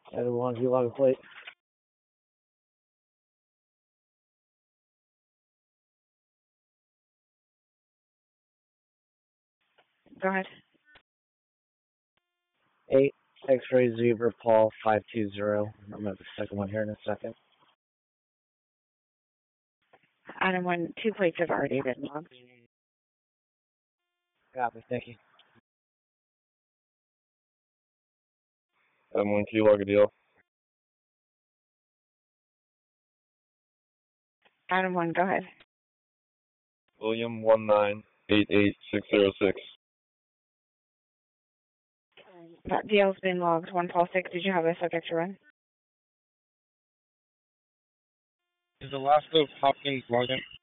Item 1, you log a plate. Go ahead. 8 X-ray Zebra Paul 520. I'm going to have the second one here in a second. Item 1, 2 plates have already been logged. Copy, thank you. Item 1, can you log a deal? Item 1, go ahead. William 1988606. That deal's been logged. 1 Paul 6, did you have a subject to run? Is the last of Hopkins logged in?